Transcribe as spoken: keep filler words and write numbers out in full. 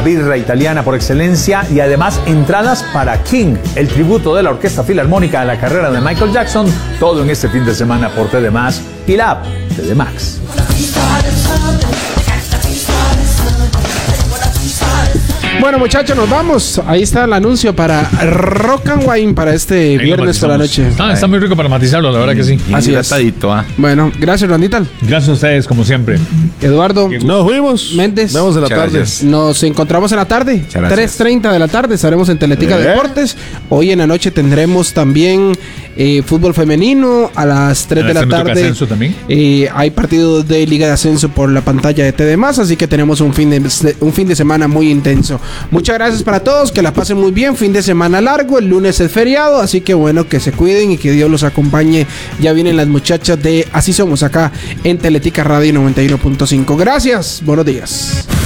birra italiana por excelencia y además entradas para King, el tributo de la Orquesta Filarmónica a la carrera de Michael Jackson, todo en este fin de semana por T D más y la app T D Max. Bueno, muchachos, nos vamos. Ahí está el anuncio para Rock and Wine para este viernes por la noche. Ah, está muy rico para matizarlo, la verdad que sí. Así es. Ah. Bueno, gracias, Randita. Gracias a ustedes, como siempre. Eduardo. Nos fuimos. Méndez. Nos vemos en la Muchas tarde. gracias. Nos encontramos en la tarde. tres treinta de la tarde estaremos en Teletica ¿Eh? Deportes. Hoy en la noche tendremos también eh, fútbol femenino a las tres de la ¿Me toca tarde. ascenso también? Eh, hay partidos de Liga de Ascenso por la pantalla de T D más, así que tenemos un fin de, un fin de semana muy intenso. Muchas gracias para todos, que la pasen muy bien. Fin de semana largo, el lunes es feriado, así que bueno, que se cuiden y que Dios los acompañe. Ya vienen las muchachas de Así Somos acá en Teletica Radio noventa y uno punto cinco. Gracias, buenos días.